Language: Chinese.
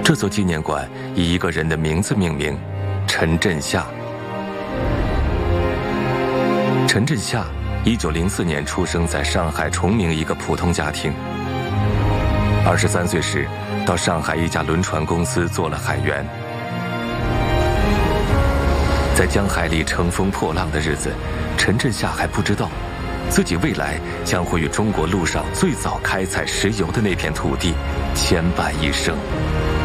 这座纪念馆以一个人的名字命名，陈震夏。陈震夏1904年出生在上海崇明一个普通家庭。23岁时，到上海一家轮船公司做了海员。在江海里乘风破浪的日子，陈震夏还不知道，自己未来将会与中国陆上最早开采石油的那片土地牵绊一生。